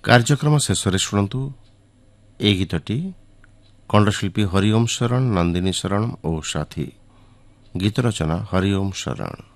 କାର୍ଯ୍ୟକ୍ରମ ଶେଷରେ ଶୁଣନ୍ତୁ ଏହି ଗୀତଟି କଣ୍ଠଶିଳ୍ପୀ ହରିଓମ ଶରଣ, ନନ୍ଦିନୀ ଶରଣ ଓ ସାଥୀ। ଗୀତ ରଚନା ହରିଓମ ଶରଣ।